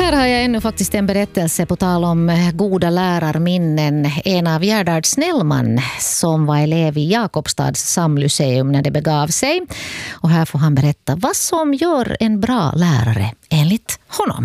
Här har jag ännu faktiskt en berättelse på tal om goda lärarminnen. En av Gerhard Snellman som var elev i Jakobstads samlyceum när det begav sig. Och här får han berätta vad som gör en bra lärare enligt honom.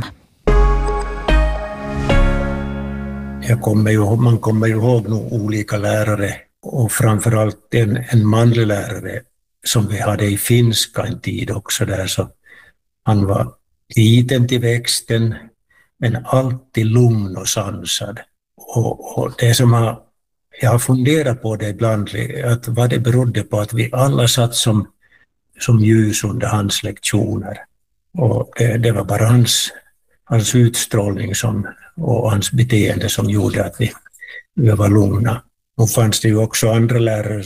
Man kommer ju ihåg olika lärare och framförallt en manlig lärare som vi hade i finska en tid också där, så han var liten till växten men alltid lugn och sansad. Och det som jag har funderat på det ibland, att vad det berodde på att vi alla satt som ljus under hans lektioner. Och det var bara hans utstrålning och hans beteende som gjorde att vi var lugna. Och fanns det ju också andra lärare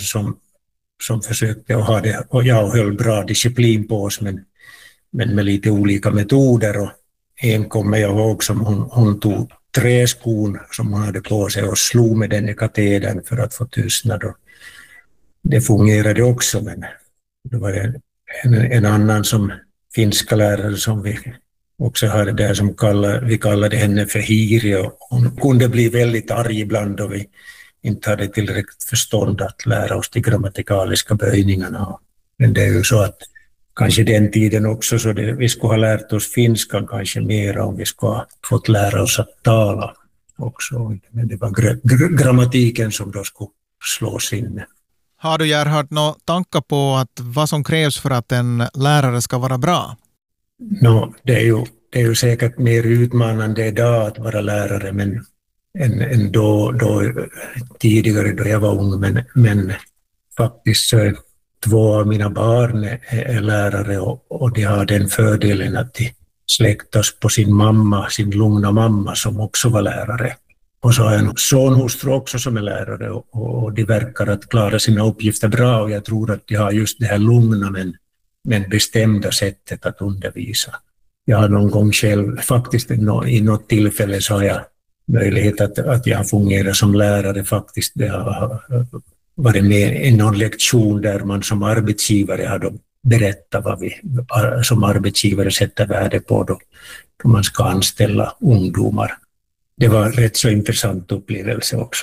som försökte att ha det, och jag höll bra disciplin på oss, men med lite olika metoder. Och en kommer jag ihåg som hon tog träskon som hon hade på sig och slog med den i katedern för att få tystnad. Och det fungerade också, men det var en annan som finska lärare som vi också hade där som vi kallade henne för Hiri, och hon kunde bli väldigt arg ibland och vi inte hade tillräckligt förstånd att lära oss de grammatikaliska böjningarna. Men det är ju så att kanske den tiden också så vi skulle ha lärt oss finskan kanske mer om vi skulle ha fått lära oss att tala också. Men det var grammatiken som då skulle slås in. Har du, Gerhard, några tankar på att vad som krävs för att en lärare ska vara bra? Det är ju säkert mer utmanande idag att vara lärare än då tidigare då jag var ung. Men faktiskt så 2 av mina barn är lärare och de har den fördelen att de släktas på sin lugna mamma som också var lärare. Och så har jag en sonhustru också som är lärare och de verkar att klara sina uppgifter bra, och jag tror att de har just det här lugna men bestämda sättet att undervisa. Jag har någon gång själv, faktiskt i något tillfälle så har jag möjlighet att jag fungerar som lärare faktiskt. Det har varit med i någon lektion där man som arbetsgivare har berättat vad vi som arbetsgivare sätter värde på då man ska anställa ungdomar. Det var en rätt så intressant upplevelse också.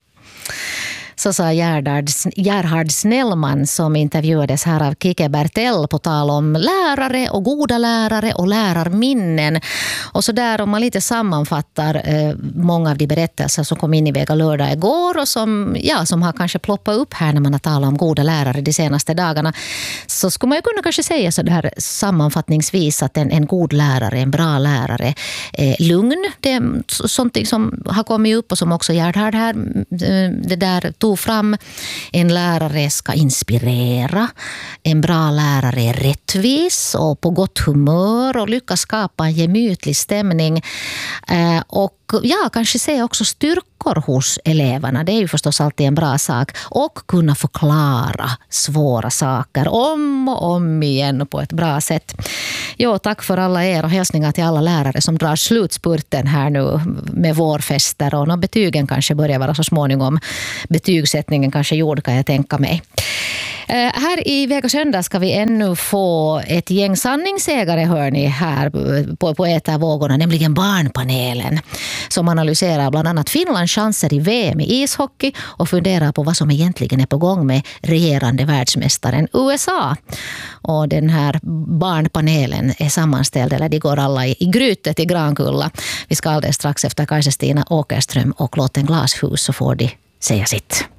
Så sa Gerhard Snellman som intervjuades här av Kike Bertell på tal om lärare och goda lärare och lärarminnen. Och så där om man lite sammanfattar många av de berättelser som kom in i Vega lördag igår och som har kanske ploppat upp här när man har talat om goda lärare de senaste dagarna, så skulle man ju kunna kanske säga så där sammanfattningsvis att en god lärare, en bra lärare, lugn, det är sånt som har kommit upp och som också Gerhard här det där tog fram. En lärare ska inspirera. En bra lärare är rättvis och på gott humör och lyckas skapa en gemytlig stämning. Och kanske se också styrkor hos eleverna. Det är ju förstås alltid en bra sak. Och kunna förklara svåra saker om och om igen på ett bra sätt. Tack för alla er och hälsningar till alla lärare som drar slutspurten här nu med vårfester. Och betygen kanske börjar vara så småningom. Betygssättningen kanske gjord, kan jag tänka mig. Här i Vega söndag ska vi ännu få ett gäng sanningsägare, hör ni, här på etervågorna, nämligen Barnpanelen, som analyserar bland annat Finlands chanser i VM i ishockey och funderar på vad som egentligen är på gång med regerande världsmästaren USA. Och den här Barnpanelen är sammanställd, eller de går alla i grytet i Grankulla. Vi ska alldeles strax efter Kajsa-Stina Åkerström och låten Glashus så får de säga sitt.